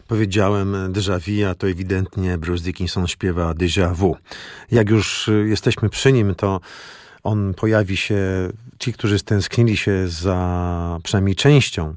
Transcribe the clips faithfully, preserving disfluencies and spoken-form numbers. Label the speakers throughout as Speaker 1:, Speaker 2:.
Speaker 1: powiedziałem déjà vu, a to ewidentnie Bruce Dickinson śpiewa déjà vu. Jak już jesteśmy przy nim, to on pojawi się, ci, którzy stęsknili się za przynajmniej częścią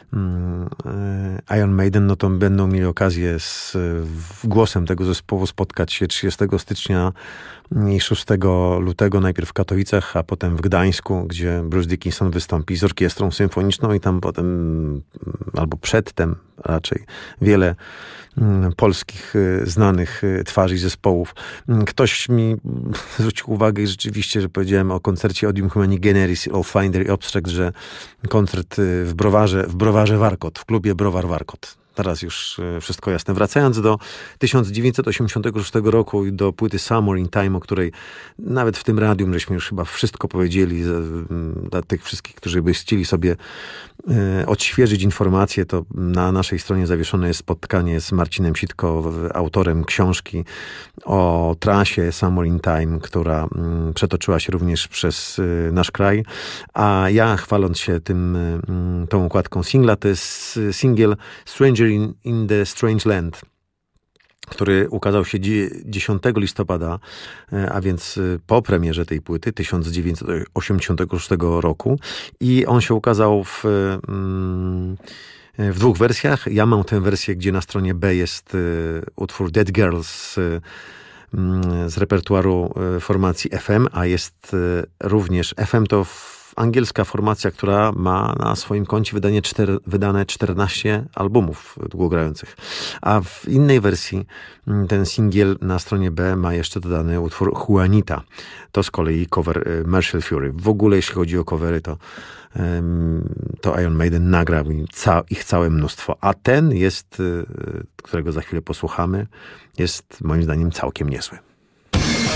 Speaker 1: Iron Maiden, no to będą mieli okazję z głosem tego zespołu spotkać się trzydziestego stycznia i szóstego lutego, najpierw w Katowicach, a potem w Gdańsku, gdzie Bruce Dickinson wystąpi z orkiestrą symfoniczną i tam potem, albo przedtem raczej, wiele polskich znanych twarzy i zespołów. Ktoś mi zwrócił uwagę rzeczywiście, że powiedziałem o koncercie Odium Humani Generis, Allfinder i Obstract, że koncert w Browarze, w Browarze Warkot, w klubie Browar Warkot. Teraz już wszystko jasne. Wracając do tysiąc dziewięćset osiemdziesiątego szóstego roku i do płyty Somewhere in Time, o której nawet w tym radium żeśmy już chyba wszystko powiedzieli dla tych wszystkich, którzy by chcieli sobie odświeżyć informacje, to na naszej stronie zawieszone jest spotkanie z Marcinem Sitko, autorem książki o trasie Somewhere in Time, która przetoczyła się również przez nasz kraj. A ja, chwaląc się tym, tą układką singla, to jest singiel Stranger in, in the Strange Land, który ukazał się dziesiątego listopada, a więc po premierze tej płyty tysiąc dziewięćset osiemdziesiątego szóstego roku, i on się ukazał w, w dwóch wersjach. Ja mam tę wersję, gdzie na stronie B jest utwór Dead Girls z repertuaru formacji F M, a jest również F M to angielska formacja, która ma na swoim koncie wydanie czter, wydane czternaście albumów długogrających. A w innej wersji ten singiel na stronie B ma jeszcze dodany utwór Juanita. To z kolei cover Marshall Fury. W ogóle jeśli chodzi o covery, to, to Iron Maiden nagrał ich całe mnóstwo. A ten jest, którego za chwilę posłuchamy, jest moim zdaniem całkiem niezły.